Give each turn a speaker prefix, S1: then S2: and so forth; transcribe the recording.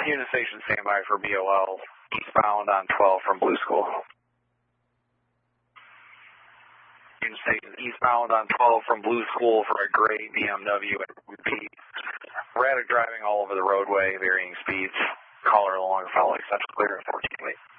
S1: Unit Station standby for BOL, eastbound on 12 from Blue School. Unit Station eastbound on 12 from Blue School for a gray BMW and repeat. Erratic driving all over the roadway, varying speeds. Caller along Follow Central clear at 14 8.